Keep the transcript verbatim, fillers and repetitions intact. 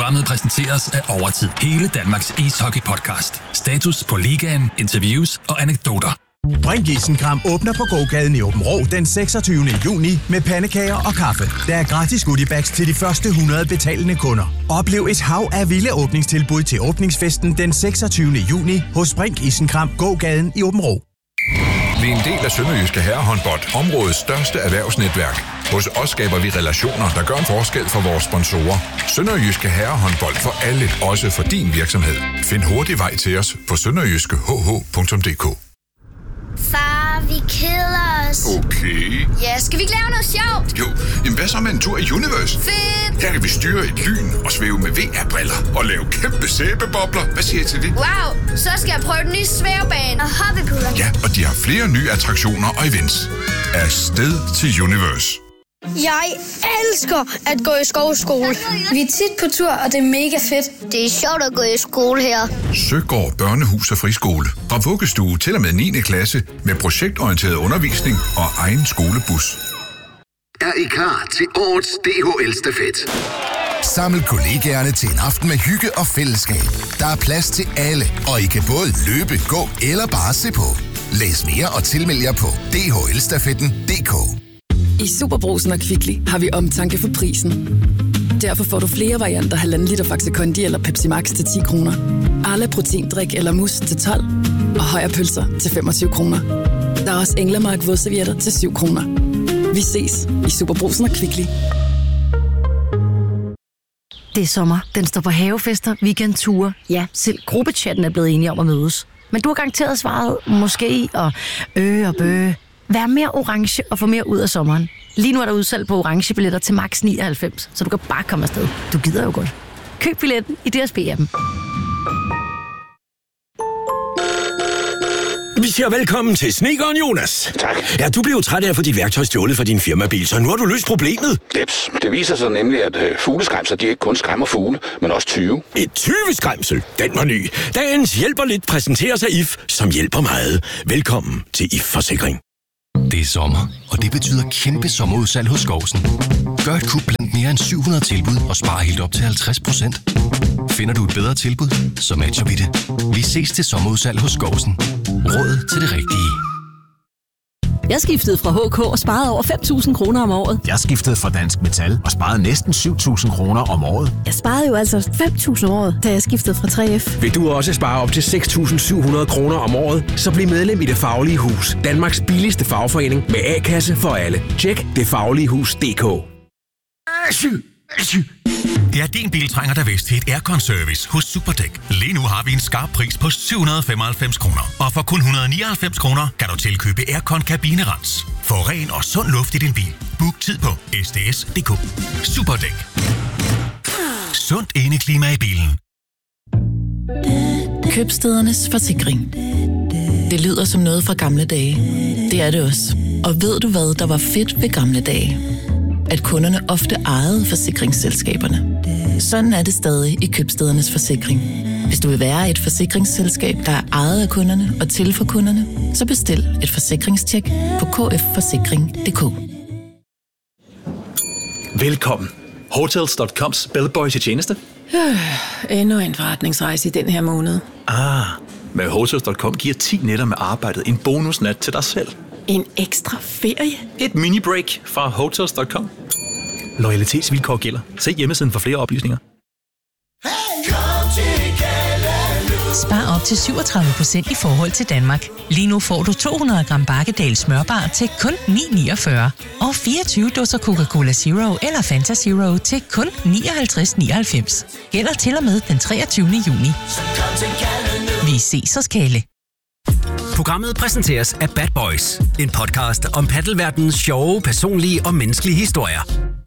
Programmet præsenteres af Overtid, hele Danmarks ishockey-podcast. Status på ligaen, interviews og anekdoter. Brink Isenkram åbner på gågaden i Aabenraa den seksogtyvende juni med pandekager og kaffe. Der er gratis goodiebags til de første hundrede betalende kunder. Oplev et hav af vilde åbningstilbud til åbningsfesten den seksogtyvende juni hos Brink Isenkram gågaden i Aabenraa. Vi er en del af Sønderjyske Herrehåndbold, områdets største erhvervsnetværk. Hos os skaber vi relationer, der gør en forskel for vores sponsorer. Sønderjyske Herrehåndbold for alle, også for din virksomhed. Find hurtig vej til os på sønderjyske h h punktum d k. Far, vi keder os. Okay. Ja, skal vi ikke lave noget sjovt? Jo, jamen hvad så med en tur i Universe? Fedt! Her kan vi styre et lyn og svæve med V R-briller og lave kæmpe sæbebobler. Hvad siger I til det? Wow, så skal jeg prøve den nye svævebane og hoppepuder. Ja, og de har flere nye attraktioner og events. Afsted til Universe. Jeg elsker at gå i skovskole. Vi er tit på tur, og det er mega fedt. Det er sjovt at gå i skole her. Søgård Børnehus og Friskole. Fra vuggestue til og med niende klasse med projektorienteret undervisning og egen skolebus. Er I klar til årets D H L-stafet? Saml kollegaerne til en aften med hygge og fællesskab. Der er plads til alle, og I kan både løbe, gå eller bare se på. Læs mere og tilmeld jer på d h l stafetten punktum d k. I Superbrugsen og Kvickly har vi omtanke for prisen. Derfor får du flere varianter halvanden liter Faxe Kondi eller Pepsi Max til ti kroner. Arla proteindrik eller mus til tolv. Og Højer pølser til femogtyve kroner. Der er også Englemark vådservietter til syv kroner. Vi ses i Superbrugsen og Kvickly. Det er sommer. Den står på havefester, weekendture. Ja, selv gruppechatten er blevet enige om at mødes. Men du har garanteret svaret måske og øh og bøh. Vær mere orange og få mere ud af sommeren. Lige nu er der udsalg på orange billetter til max nioghalvfems, så du kan bare komme afsted. Du gider jo godt. Køb billetten i D S B-appen. Vi siger velkommen til Snedkeren Jonas. Tak. Ja, du blev jo træt af at få dit værktøj stjålet fra din firmabil, så nu har du løst problemet. Jeps. Det viser sig nemlig, at øh, fugleskræmser, de ikke kun skræmmer fugle, men også tyve. Et tyveskræmsel? Den var ny. Dagens hjælper lidt præsenteres af I F, som hjælper meget. Velkommen til I F Forsikring. Det er sommer, og det betyder kæmpe sommerudsalg hos Skovsen. Gør et kup blandt mere end syv hundrede tilbud og spar helt op til halvtreds procent. Finder du et bedre tilbud, så matcher vi det. Vi ses til sommerudsalg hos Skovsen. Råd til det rigtige. Jeg skiftede fra H K og sparede over fem tusind kroner om året. Jeg skiftede fra Dansk Metal og sparede næsten syv tusind kroner om året. Jeg sparede jo altså fem tusind om året, da jeg skiftede fra tre F. Vil du også spare op til seks tusind syv hundrede kroner om året, så bliv medlem i Det Faglige Hus. Danmarks billigste fagforening med A-kasse for alle. Tjek det faglige hus punktum d k. Ja, din bil trænger da vist til et aircon-service hos Superdæk. Lige nu har vi en skarp pris på syv hundrede og femoghalvfems kroner. Og for kun et hundrede og nioghalvfems kroner kan du tilkøbe aircon-kabinerens. Få ren og sund luft i din bil. Book tid på s d s punktum d k. Superdæk. Sundt indeklima i bilen. Købstædernes Forsikring. Det lyder som noget fra gamle dage. Det er det også. Og ved du hvad, der var fedt ved gamle dage? At kunderne ofte ejede forsikringsselskaberne. Sådan er det stadig i Købstædernes Forsikring. Hvis du vil være et forsikringsselskab, der er ejet af kunderne og til for kunderne, så bestil et forsikringstjek på k f forsikring punktum d k. Velkommen. Hotels punktum coms bellboy til tjeneste. Øh, endnu en forretningsrejse i den her måned. Ah, med Hotels punktum com giver ti nætter med arbejdet en bonusnat til dig selv. En ekstra ferie? Et mini-break fra Hotels punktum com. Loyalitetsvilkår gælder. Se hjemmesiden for flere oplysninger. Spar op til syvogtredive procent i forhold til Danmark. Lige nu får du to hundrede gram Bakkedal smørbar til kun ni niogfyrre. Og fireogtyve dåser Coca-Cola Zero eller Fanta Zero til kun nioghalvtreds nioghalvfems. Gælder til og med den treogtyvende juni. Vi ses hos Kalle. Programmet præsenteres af Bad Boys, en podcast om paddelverdenens sjove, personlige og menneskelige historier.